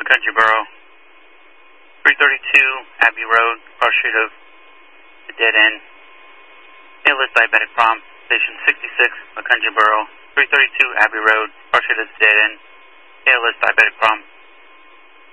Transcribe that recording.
McCountry Borough. 332 Abbey Road, cross street of the dead end. ALS diabetic prom, station 66, McCountry Borough. 332 Abbey Road, cross street of the dead end. ALS diabetic prom.